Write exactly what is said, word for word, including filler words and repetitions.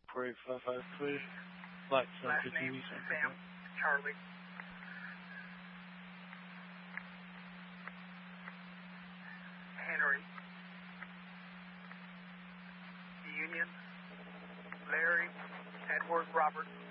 four eight five five, please. Flight Last seven fifty, name, Sam. Sam, Charlie. Henry. Union. Larry. Edward. Robert.